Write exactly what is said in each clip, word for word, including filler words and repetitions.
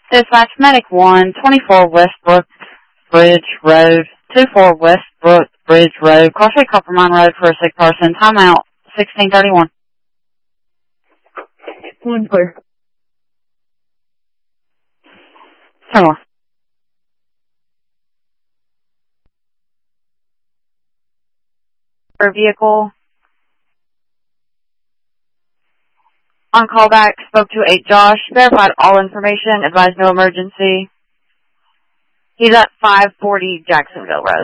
Dispatch Medic one, twenty-four Westbrook Bridge Road, two four Westbrook Bridge Road, Crossway Coppermine Road for a sick person. Timeout, sixteen thirty-one. One clear. Turn on. For vehicle. On callback, spoke to eight Josh, verified all information, advised no emergency. He's at five forty Jacksonville Road.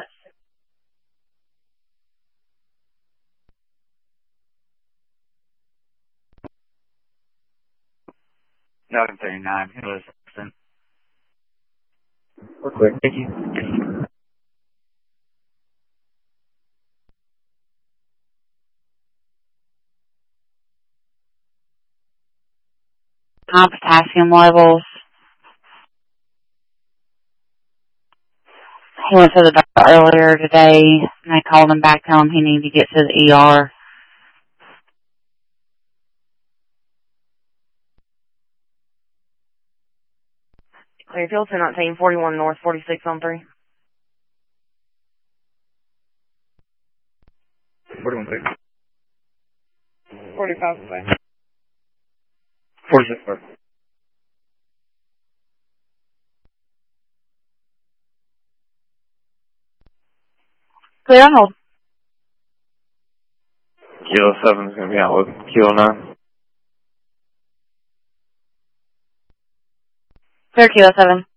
eleven thirty-nine, it was assistant. We're quick. Thank you. High potassium levels. He went to the doctor earlier today, and they called him back, telling him he needed to get to the E R. Clearfield, two nineteen, forty-one North, forty-six on three. forty-one six. forty-five away. forty-six north. Clear on hold. Kilo seven is going to be out with Kilo nine. Clear Kilo seven.